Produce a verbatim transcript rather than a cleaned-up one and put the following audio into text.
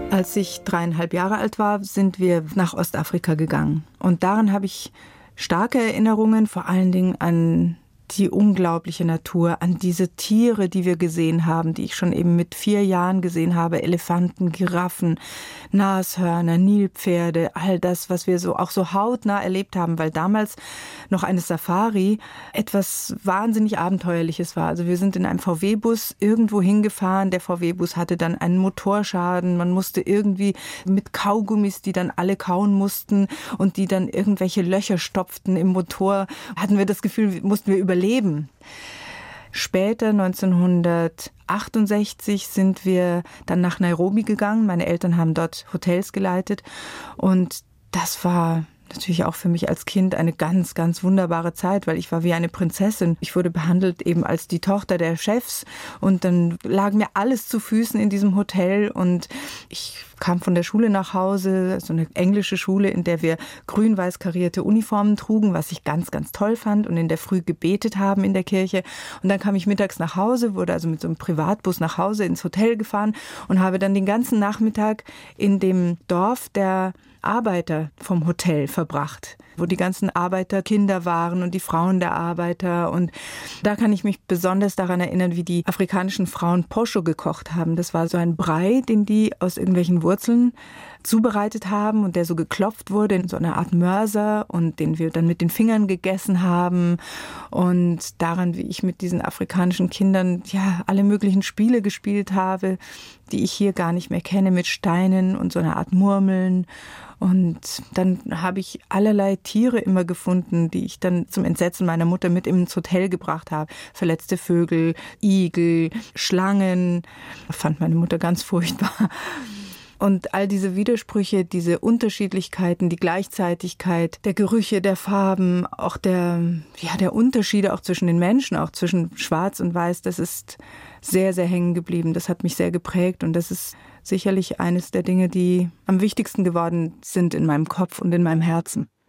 Als ich dreieinhalb Jahre alt war, sind wir nach Ostafrika gegangen. Und daran habe ich starke Erinnerungen, vor allen Dingen an die unglaubliche Natur, an diese Tiere, die wir gesehen haben, die ich schon eben mit vier Jahren gesehen habe. Elefanten, Giraffen, Nashörner, Nilpferde, all das, was wir so auch so hautnah erlebt haben, weil damals noch eine Safari etwas wahnsinnig Abenteuerliches war. Also wir sind in einem V W-Bus irgendwo hingefahren. Der V W-Bus hatte dann einen Motorschaden. Man musste irgendwie mit Kaugummis, die dann alle kauen mussten und die dann irgendwelche Löcher stopften im Motor, hatten wir das Gefühl, mussten wir überleben. Leben. Später, neunzehnhundertachtundsechzig, sind wir dann nach Nairobi gegangen. Meine Eltern haben dort Hotels geleitet und das war natürlich auch für mich als Kind eine ganz, ganz wunderbare Zeit, weil ich war wie eine Prinzessin. Ich wurde behandelt eben als die Tochter der Chefs und dann lag mir alles zu Füßen in diesem Hotel und ich kam von der Schule nach Hause, so eine englische Schule, in der wir grün-weiß karierte Uniformen trugen, was ich ganz, ganz toll fand und in der Früh gebetet haben in der Kirche. Und dann kam ich mittags nach Hause, wurde also mit so einem Privatbus nach Hause ins Hotel gefahren und habe dann den ganzen Nachmittag in dem Dorf der Arbeiter vom Hotel verbracht, wo die ganzen Arbeiterkinder waren und die Frauen der Arbeiter. Und da kann ich mich besonders daran erinnern, wie die afrikanischen Frauen Posho gekocht haben. Das war so ein Brei, den die aus irgendwelchen Wurzeln zubereitet haben und der so geklopft wurde in so einer Art Mörser und den wir dann mit den Fingern gegessen haben. Und daran, wie ich mit diesen afrikanischen Kindern ja alle möglichen Spiele gespielt habe, die ich hier gar nicht mehr kenne, mit Steinen und so einer Art Murmeln. Und dann habe ich allerlei Tiere immer gefunden, die ich dann zum Entsetzen meiner Mutter mit ins Hotel gebracht habe. Verletzte Vögel, Igel, Schlangen. Das fand meine Mutter ganz furchtbar. Und all diese Widersprüche, diese Unterschiedlichkeiten, die Gleichzeitigkeit der Gerüche, der Farben, auch der, ja, der Unterschiede auch zwischen den Menschen, auch zwischen Schwarz und Weiß, das ist sehr, sehr hängen geblieben. Das hat mich sehr geprägt und das ist sicherlich eines der Dinge, die am wichtigsten geworden sind in meinem Kopf und in meinem Herzen.